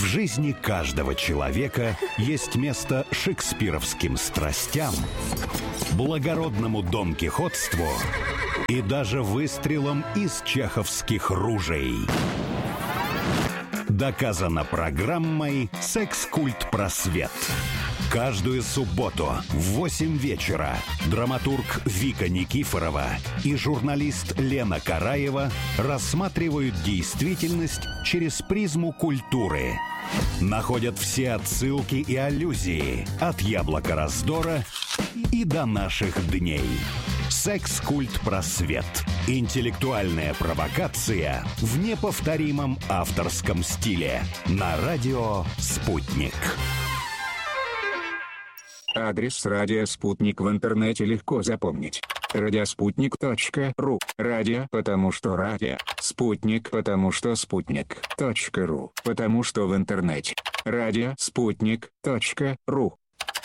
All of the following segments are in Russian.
В жизни каждого человека есть место шекспировским страстям, благородному донкихотству и даже выстрелам из чеховских ружей. Доказано программой «Секс-культ просвет». Каждую субботу в 8 вечера драматург Вика Никифорова и журналист Лена Караева рассматривают действительность через призму культуры. Находят все отсылки и аллюзии от «Яблока раздора» и до наших дней. «Секс-культ просвет». Интеллектуальная провокация в неповторимом авторском стиле. На радио «Спутник». Адрес «Радио Спутник» в интернете легко запомнить. Радиоспутник.ру. Радио, потому что радио. Спутник, потому что спутник.ру. Потому что в интернете. Радиоспутник.ру.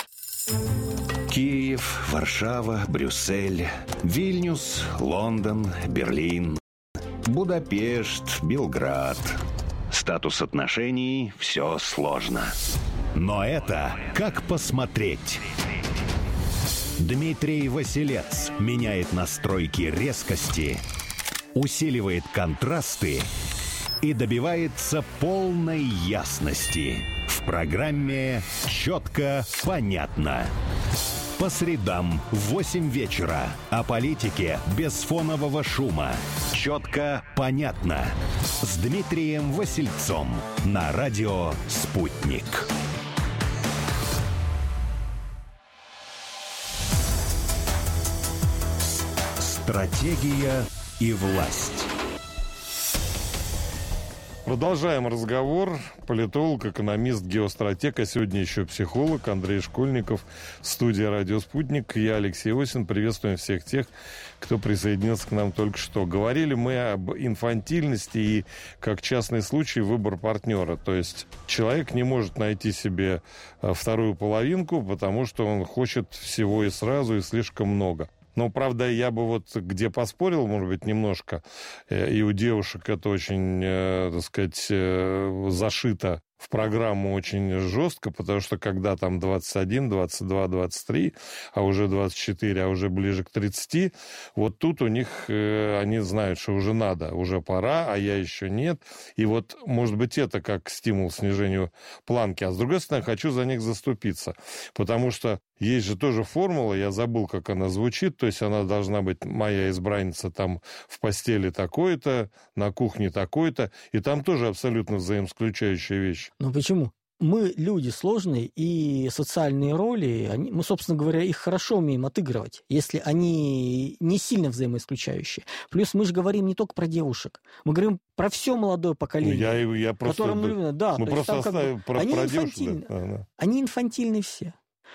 Киев, Варшава, Брюссель, Вильнюс, Лондон, Берлин, Будапешт, Белград. Статус отношений – все сложно. Но это как посмотреть. Дмитрий Василец меняет настройки резкости, усиливает контрасты и добивается полной ясности. В программе «Четко, понятно». По средам в 8 вечера о политике без фонового шума. «Четко, понятно» с Дмитрием Васильцом на радио «Спутник». Стратегия и власть. Продолжаем разговор. Политолог, экономист, геостратег, а сегодня еще психолог Андрей Школьников. Студия «Радио Спутник». Я Алексей Осин. Приветствуем всех тех, кто присоединился к нам только что. Говорили мы об инфантильности и, как частный случай, выбор партнера. То есть человек не может найти себе вторую половинку, потому что он хочет всего и сразу, и слишком много. Но, правда, я бы вот где поспорил, может быть, немножко, и у девушек это очень, так сказать, зашито в программу очень жестко, потому что когда там 21, 22, 23, а уже 24, а уже ближе к 30, вот тут у них, они знают, что уже надо, уже пора, а я еще нет. И вот, может быть, это как стимул к снижению планки. А с другой стороны, хочу за них заступиться, потому что есть же тоже формула, я забыл, как она звучит, то есть она должна быть, моя избранница там в постели такой-то, на кухне такой-то, и там тоже абсолютно взаимоисключающая вещь. Ну почему? Мы люди сложные, и социальные роли, мы, собственно говоря, их хорошо умеем отыгрывать, если они не сильно взаимоисключающие. Плюс мы же говорим не только про девушек, мы говорим про все молодое поколение. Я просто... Да, мы просто оставим про девушек. Да. Они инфантильны все.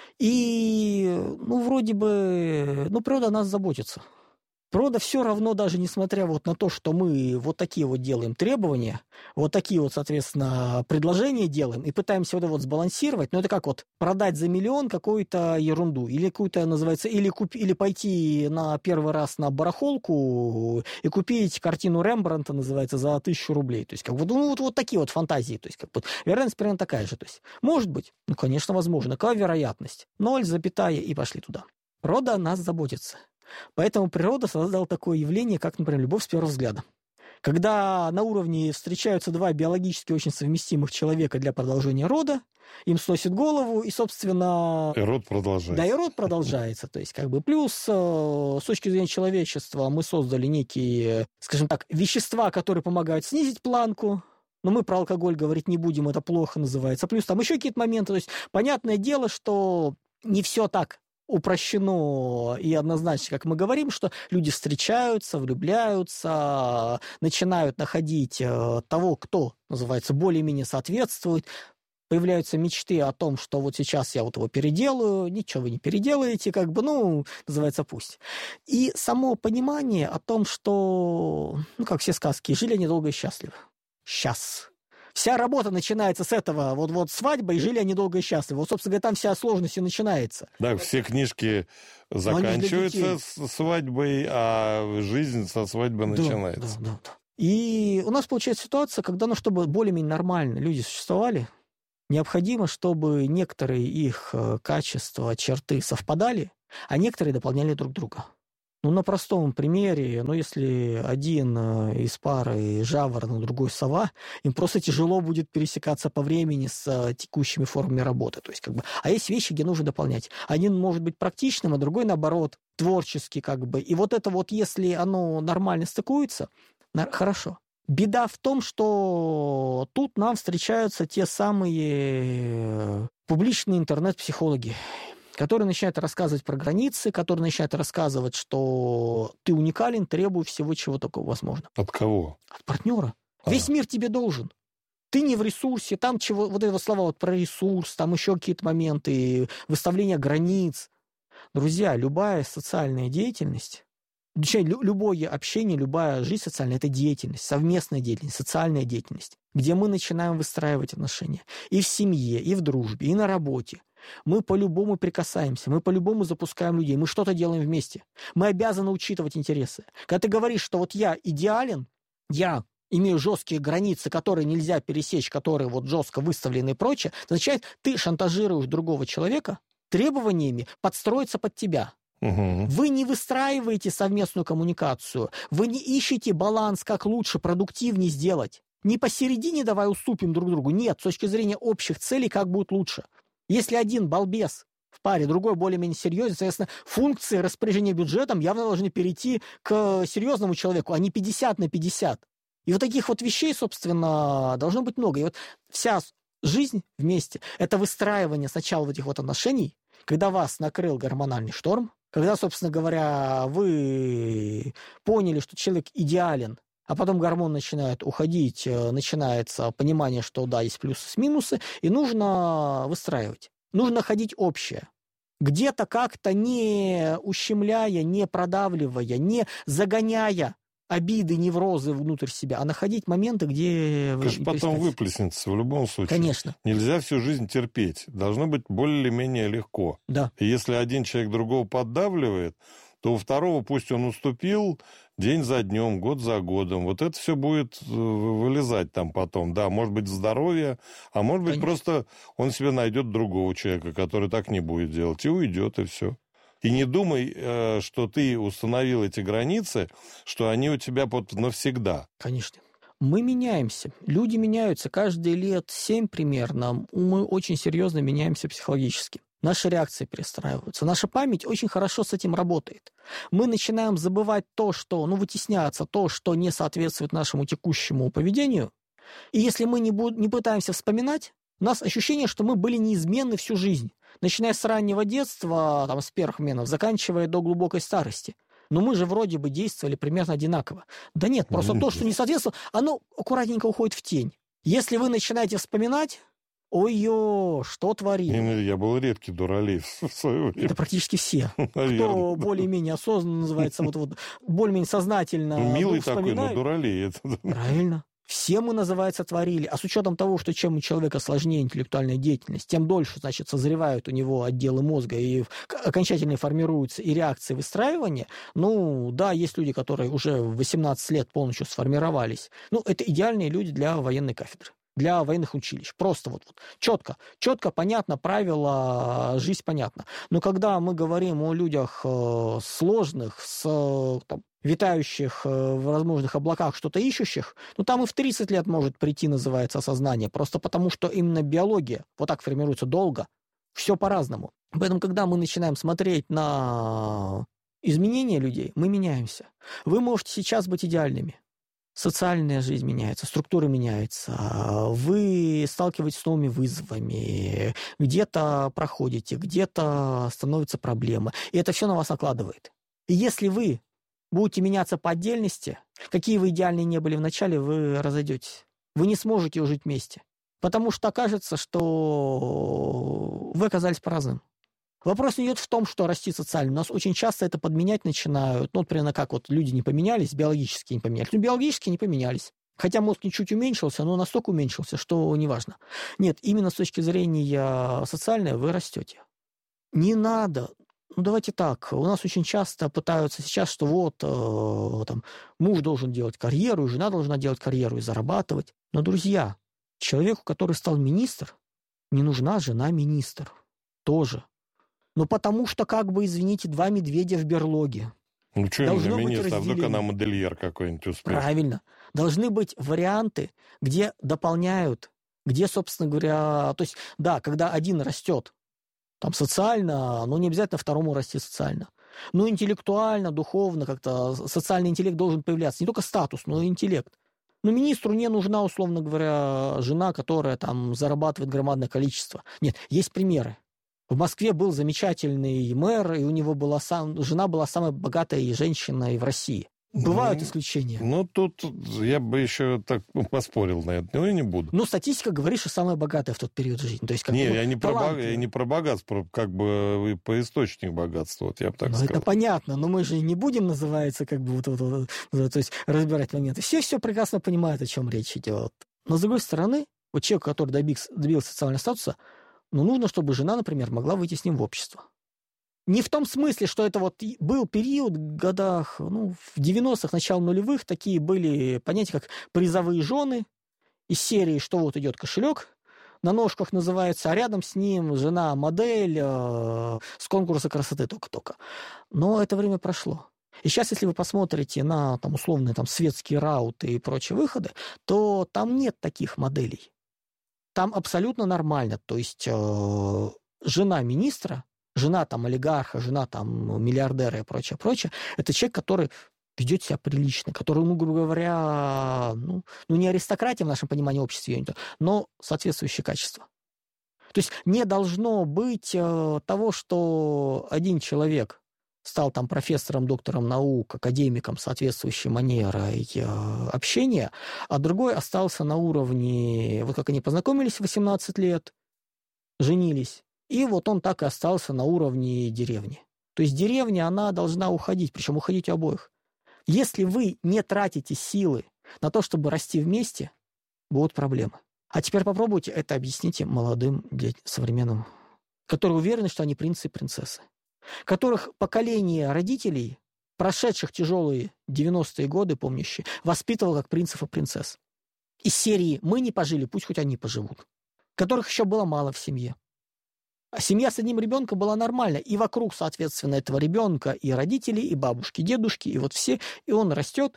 И, вроде бы, природа о нас заботится. Природа все равно, даже несмотря вот на то, что мы вот такие вот делаем требования, вот такие вот, соответственно, предложения делаем и пытаемся вот это вот сбалансировать, это как вот продать за миллион какую-то ерунду, или какую-то, называется, или пойти на первый раз на барахолку и купить картину Рембрандта, называется, за 1000 рублей. То есть, как бы, вот такие вот фантазии. То есть, как бы, вероятность примерно такая же. То есть, может быть, конечно, возможно. Какая вероятность? 0, и пошли туда. Природа о нас заботится. Поэтому природа создала такое явление, как, например, любовь с первого взгляда. Когда на уровне встречаются два биологически очень совместимых человека для продолжения рода, им сносит голову, и, собственно... И род продолжается. Да, и род продолжается. То есть, как бы, плюс, с точки зрения человечества, мы создали некие, скажем так, вещества, которые помогают снизить планку. Но мы про алкоголь говорить не будем, это плохо называется. Плюс там еще какие-то моменты. То есть, понятное дело, что не все так упрощено и однозначно, как мы говорим, что люди встречаются, влюбляются, начинают находить того, кто, называется, более-менее соответствует, появляются мечты о том, что вот сейчас я вот его переделаю, ничего вы не переделаете, как бы, называется, пусть. И само понимание о том, что, как все сказки, жили они долго и счастливо. Сейчас. Вся работа начинается с этого, вот свадьба, и жили они долго и счастливо. Вот, собственно говоря, там вся сложность и начинается. Да, все книжки заканчиваются свадьбой, а жизнь со свадьбы начинается. Да. И у нас получается ситуация, когда, чтобы более-менее нормально люди существовали, необходимо, чтобы некоторые их качества, черты совпадали, а некоторые дополняли друг друга. На простом примере, если один из пары жаворонок, другой сова, им просто тяжело будет пересекаться по времени с текущими формами работы. То есть, а есть вещи, где нужно дополнять. Один может быть практичным, а другой, наоборот, творческий. И вот это если оно нормально стыкуется, хорошо. Беда в том, что тут нам встречаются те самые публичные интернет-психологи, которые начинают рассказывать про границы, которые начинают рассказывать, что ты уникален, требуй всего, чего только возможно. От кого? От партнера. Весь мир тебе должен. Ты не в ресурсе, там чего, вот эти слова про ресурс, там еще какие-то моменты, выставление границ. Друзья, любая социальная деятельность, любое общение, любая жизнь социальная – это деятельность, совместная деятельность, социальная деятельность, где мы начинаем выстраивать отношения и в семье, и в дружбе, и на работе. Мы по-любому прикасаемся, мы по-любому запускаем людей, мы что-то делаем вместе. Мы обязаны учитывать интересы. Когда ты говоришь, что я идеален, я имею жесткие границы, которые нельзя пересечь, которые жестко выставлены и прочее, означает, ты шантажируешь другого человека требованиями подстроиться под тебя. Угу. Вы не выстраиваете совместную коммуникацию, вы не ищете баланс, как лучше, продуктивнее сделать. Не посередине давай уступим друг другу. Нет, с точки зрения общих целей, как будет лучше. Если один балбес в паре, другой более-менее серьезен, соответственно, функции распоряжения бюджетом явно должны перейти к серьезному человеку, а не 50/50. И таких вещей, собственно, должно быть много. И вся жизнь вместе – это выстраивание сначала этих отношений, когда вас накрыл гормональный шторм, когда, собственно говоря, вы поняли, что человек идеален, а потом гормон начинает уходить, начинается понимание, что да, есть плюсы и минусы, и нужно выстраивать. Нужно находить общее. Где-то как-то не ущемляя, не продавливая, не загоняя обиды, неврозы внутрь себя, а находить моменты, где... Конечно, потом выплеснется в любом случае. Конечно. Нельзя всю жизнь терпеть. Должно быть более-менее легко. Да. И если один человек другого поддавливает, то у второго, пусть он уступил, день за днем, год за годом. Это все будет вылезать там потом. Да, может быть, здоровье, а может быть, просто он себе найдет другого человека, который так не будет делать, и уйдет, и все. И не думай, что ты установил эти границы, что они у тебя навсегда. Конечно. Мы меняемся. Люди меняются. Каждые лет 7 примерно мы очень серьезно меняемся психологически. Наши реакции перестраиваются. Наша память очень хорошо с этим работает. Мы начинаем забывать то, что, вытесняться, то, что не соответствует нашему текущему поведению. И если мы не пытаемся вспоминать, у нас ощущение, что мы были неизменны всю жизнь. Начиная с раннего детства, с первых моментов, заканчивая до глубокой старости. Но мы же вроде бы действовали примерно одинаково. Да нет, просто то, что не соответствовало, оно аккуратненько уходит в тень. Если вы начинаете вспоминать, ой-ё, что творили? Я был редкий дуралей в свое время. Это практически все. Наверное. Кто более-менее осознанно называется, более-менее сознательно милый такой, но дуралей. Правильно. Все мы, называется, творили. А с учетом того, что чем у человека сложнее интеллектуальная деятельность, тем дольше, созревают у него отделы мозга и окончательно формируются и реакции выстраивания. Да, есть люди, которые уже в 18 лет полностью сформировались. Это идеальные люди для военной кафедры, для военных училищ. Просто четко, понятно, правила, жизнь понятна. Но когда мы говорим о людях сложных, витающих в возможных облаках, что-то ищущих, там и в 30 лет может прийти, называется, осознание. Просто потому, что именно биология так формируется долго. Все по-разному. Поэтому, когда мы начинаем смотреть на изменения людей, мы меняемся. Вы можете сейчас быть идеальными. Социальная жизнь меняется, структура меняется, вы сталкиваетесь с новыми вызовами, где-то проходите, где-то становятся проблемы. И это все на вас накладывает. И если вы будете меняться по отдельности, какие вы идеальные не были в начале, вы разойдетесь. Вы не сможете жить вместе. Потому что окажется, что вы оказались по-разному. Вопрос не идет в том, что расти социально. У нас очень часто это подменять начинают. Примерно как люди не поменялись, биологически не поменялись. Биологически не поменялись. Хотя мозг чуть уменьшился, но настолько уменьшился, что неважно. Нет, именно с точки зрения социальной вы растете. Не надо Ну, давайте так. У нас очень часто пытаются сейчас, что вот там, муж должен делать карьеру, жена должна делать карьеру и зарабатывать. Но, друзья, человеку, который стал министр, не нужна жена-министр. Тоже. Но потому что, как бы, извините, два медведя в берлоге. Ну, что именно министр? А вдруг она модельер какой-нибудь успешный? Правильно. Должны быть варианты, где дополняют, где, собственно говоря... То есть, да, когда один растет там социально, но не обязательно второму расти социально. Ну, интеллектуально, духовно, как-то социальный интеллект должен появляться. Не только статус, но и интеллект. Но министру не нужна, условно говоря, жена, которая там зарабатывает громадное количество. Нет, есть примеры. В Москве был замечательный мэр, и у него жена была самой богатой женщиной в России. Бывают исключения. Ну, тут я бы еще так поспорил на это, но я не буду. Ну, статистика говорит, что самая богатая в тот период жизни. То есть, как я не про богатство, как бы по источник богатства, вот я бы так сказал. Это понятно, но мы же не будем, называется, как бы, то есть разбирать моменты. Все прекрасно понимают, о чем речь идет. Но, с другой стороны, вот человек, который добился социального статуса, нужно, чтобы жена, например, могла выйти с ним в общество. Не в том смысле, что это вот был период в годах, в 90-х, начало нулевых, такие были понятия, как призовые жены, из серии, что вот идет кошелек, на ножках называется, а рядом с ним жена-модель с конкурса красоты только-только. Но это время прошло. И сейчас, если вы посмотрите на там, условные там, светские рауты и прочие выходы, то там нет таких моделей. Там абсолютно нормально. То есть жена министра, жена там олигарха, жена там миллиардера и прочее, это человек, который ведет себя прилично, который, грубо говоря, не аристократия в нашем понимании общества, но соответствующее качество. То есть не должно быть того, что один человек стал там профессором, доктором наук, академиком соответствующей манерой общения, а другой остался на уровне, вот как они познакомились в 18 лет, женились, и вот он так и остался на уровне деревни. То есть деревня, она должна уходить, причем уходить у обоих. Если вы не тратите силы на то, чтобы расти вместе, будут проблемы. А теперь попробуйте это объясните молодым, современным, которые уверены, что они принцы и принцессы, которых поколение родителей, прошедших тяжелые 90-е годы, помнящие, воспитывало как принцев и принцесс. Из серии «Мы не пожили, пусть хоть они поживут», которых еще было мало в семье. А семья с одним ребенком была нормальна, и вокруг, соответственно, этого ребенка и родители, и бабушки, и дедушки, и вот все, и он растет,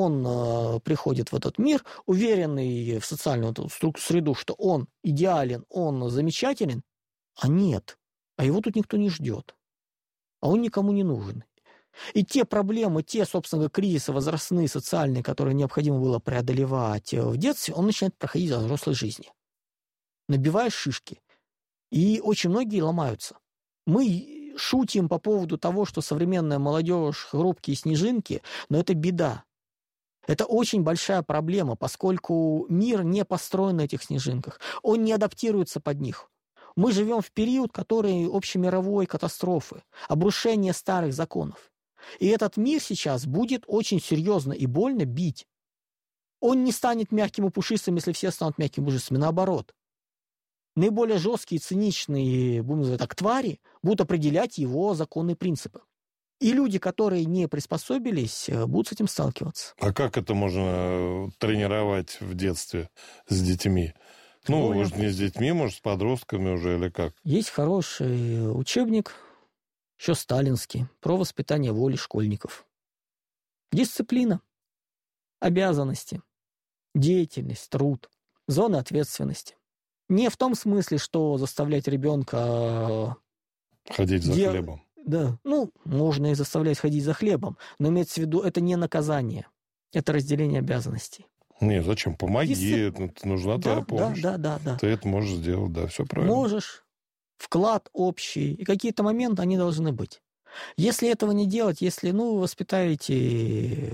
он приходит в этот мир, уверенный в социальную среду, что он идеален, он замечателен, а нет, а его тут никто не ждет, а он никому не нужен. И те проблемы, те, собственно говоря, кризисы возрастные, социальные, которые необходимо было преодолевать в детстве, он начинает проходить в взрослой жизни, набивая шишки. И очень многие ломаются. Мы шутим по поводу того, что современная молодежь, хрупкие снежинки, но это беда. Это очень большая проблема, поскольку мир не построен на этих снежинках. Он не адаптируется под них. Мы живем в период, который общемировой катастрофы, обрушения старых законов. И этот мир сейчас будет очень серьезно и больно бить. Он не станет мягким и пушистым, если все станут мягкими и пушистыми. Наоборот. Наиболее жесткие, циничные, будем называть так, твари будут определять его законы и принципы. И люди, которые не приспособились, будут с этим сталкиваться. А как это можно тренировать в детстве с детьми? Может, не с детьми, может, с подростками уже, или как? Есть хороший учебник, еще сталинский, про воспитание воли школьников. Дисциплина, обязанности, деятельность, труд, зоны ответственности. Не в том смысле, что заставлять ребенка... Ходить за хлебом. Да, можно и заставлять ходить за хлебом, но имеется в виду, это не наказание, это разделение обязанностей. Нет, зачем? Помоги, нужна твоя помощь. Да. Ты это можешь сделать, да, все правильно. Можешь. Вклад общий, и какие-то моменты, они должны быть. Если этого не делать, если, вы воспитаете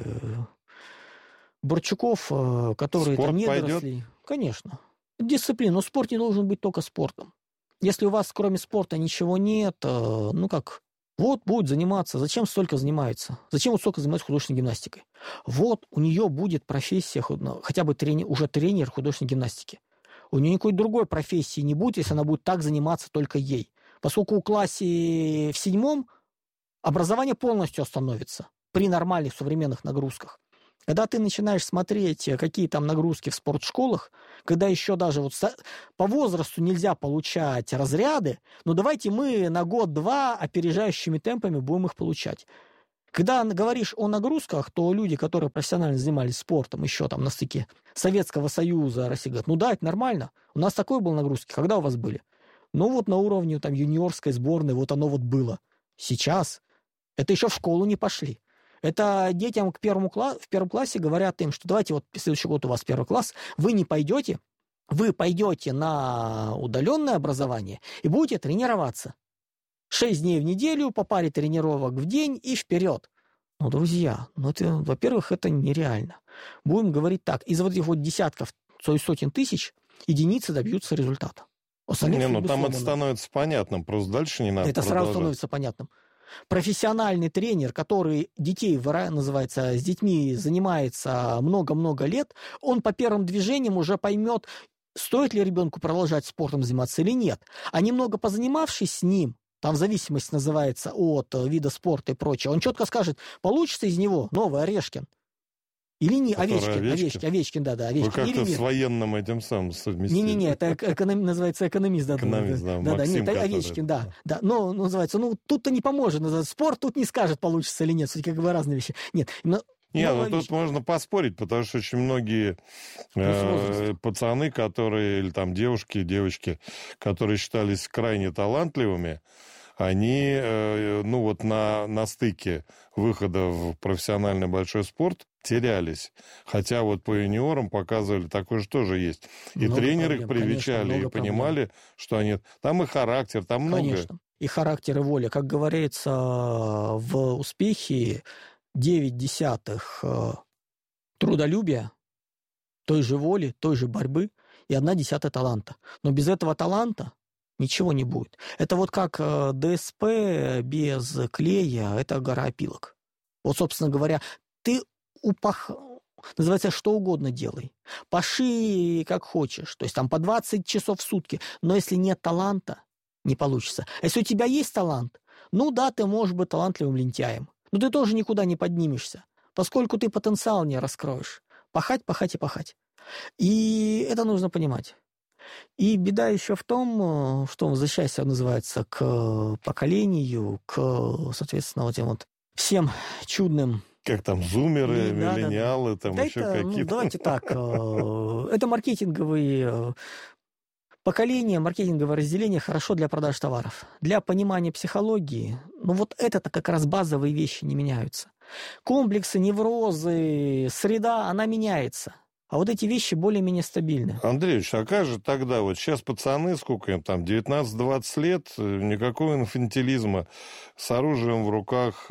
Борчуков, которые спорт там не пойдет? доросли, конечно. Дисциплина, но спорт не должен быть только спортом. Если у вас кроме спорта ничего нет, вот будет заниматься. Зачем столько занимается? Зачем вот столько занимается художественной гимнастикой? Вот у нее будет профессия, хотя бы уже тренер художественной гимнастики. У нее никакой другой профессии не будет, если она будет так заниматься только ей. Поскольку в классе в 7 Образование полностью остановится при нормальных современных нагрузках. Когда ты начинаешь смотреть, какие там нагрузки в спортшколах, когда еще даже вот по возрасту нельзя получать разряды, но давайте мы на год-два опережающими темпами будем их получать. Когда говоришь о нагрузках, то люди, которые профессионально занимались спортом еще там на стыке Советского Союза, России, говорят, ну да, это нормально. У нас такой был нагрузки. Когда у вас были? Ну вот на уровне там юниорской сборной вот оно вот было. Сейчас. Это еще в школу не пошли. Это детям в первом классе говорят им, что давайте вот следующий год у вас первый класс, вы не пойдете, вы пойдете на удаленное образование и будете тренироваться. 6 дней в неделю, по паре тренировок в день и вперед. Ну, друзья, во-первых, это нереально. Будем говорить так, из вот этих вот десятков, сотен тысяч, единицы добьются результата. Там это становится понятным, просто дальше не надо это продолжать. Сразу становится понятным. Профессиональный тренер, который называется, с детьми занимается много-много лет, он по первым движениям уже поймет, стоит ли ребенку продолжать спортом заниматься или нет. А немного позанимавшись с ним, там в зависимости называется от вида спорта и прочее, он четко скажет, получится из него новый Орешкин. Или не Овечкин, да, Овечкин. Вы как-то с военным этим самым совместили. Не-не-не, это называется экономист. Экономист, да. Нет, Овечкин, да. Но называется, тут-то не поможет. Спорт тут не скажет, получится или нет. Все-таки как бы разные вещи. Нет, тут можно поспорить, потому что очень многие пацаны, которые, или там девочки, которые считались крайне талантливыми, они, на стыке выхода в профессиональный большой спорт терялись. Хотя вот по юниорам показывали, такое же тоже есть. И тренеры их привечали, и понимали, что они... Там и характер, там много... Конечно. И характер, и воля. Как говорится, в успехе 9/10 трудолюбия, той же воли, той же борьбы и 1/10 таланта. Но без этого таланта ничего не будет. Это вот как ДСП без клея, это гора опилок. Вот, собственно говоря, ты называется, что угодно делай. Паши как хочешь, то есть там по 20 часов в сутки, но если нет таланта, не получится. Если у тебя есть талант, ну да, ты можешь быть талантливым лентяем, но ты тоже никуда не поднимешься, поскольку ты потенциал не раскроешь. Пахать. И это нужно понимать. И беда еще в том, что, возвращаясь, называется, к поколению, соответственно, вот этим вот всем чудным... Как там, зумеры, миллениалы, там да еще это, какие-то... давайте так, это маркетинговые поколения, маркетинговое разделение хорошо для продаж товаров. Для понимания психологии, вот это-то как раз базовые вещи не меняются. Комплексы, неврозы, среда, она меняется. А вот эти вещи более-менее стабильны. Андреевич, а как же тогда, вот сейчас пацаны, сколько им там, 19-20 лет, никакого инфантилизма, с оружием в руках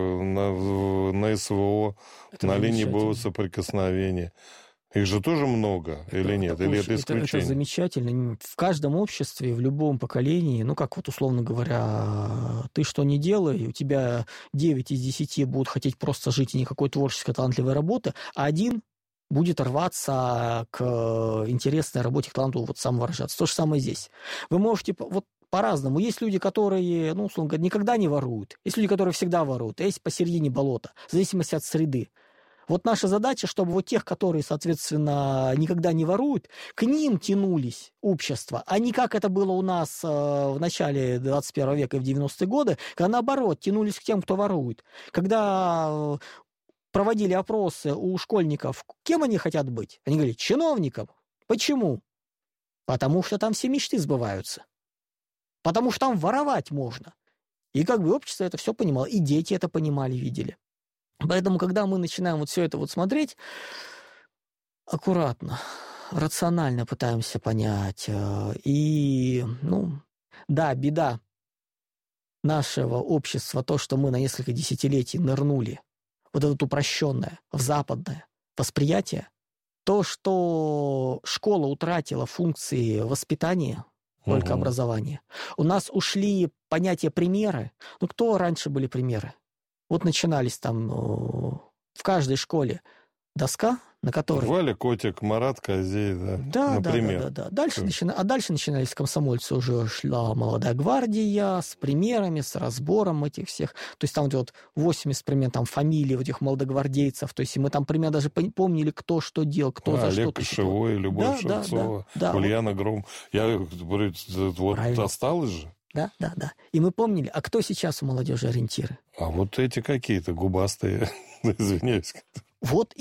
на СВО, это на линии боевого соприкосновения. Их же тоже много, или нет? Или это исключение? Это замечательно. В каждом обществе, в любом поколении, как вот условно говоря, ты что не делай, у тебя 9 из 10 будут хотеть просто жить и никакой творческой талантливой работы, а 1 будет рваться к интересной работе, к таланту самовыражаться. То же самое здесь. Вы можете по-разному. Есть люди, которые, условно говоря, никогда не воруют. Есть люди, которые всегда воруют. А есть посередине болота. В зависимости от среды. Вот наша задача, чтобы тех, которые, соответственно, никогда не воруют, к ним тянулись общества, а не как это было у нас в начале 21 века и в 90-е годы, когда, наоборот, тянулись к тем, кто ворует. Когда проводили опросы у школьников, кем они хотят быть? Они говорили, чиновником. Почему? Потому что там все мечты сбываются. Потому что там воровать можно. И общество это все понимало, и дети это понимали, видели. Поэтому, когда мы начинаем все это смотреть, аккуратно, рационально пытаемся понять. И, да, беда нашего общества, то, что мы на несколько десятилетий нырнули вот это упрощенное, в западное восприятие, то, что школа утратила функции воспитания, только образования. У нас ушли понятия примеры. Кто раньше были примеры? Вот начинались там в каждой школе доска, на который... Валя, Котик, Марат, Козей, да, например. Да. Дальше начинались комсомольцы, уже шла молодая гвардия с примерами, с разбором этих всех. То есть там вот 80 примерно там фамилий этих молодогвардейцев. То есть и мы там примерно даже помнили, кто что делал, кто за Олег что. Кошевой, Любовь Шевцова, Ульяна Гром. Я говорю, вот правильно. Осталось же. Да. И мы помнили, а кто сейчас у молодежи ориентиры? А вот эти какие-то губастые, извиняюсь. Вот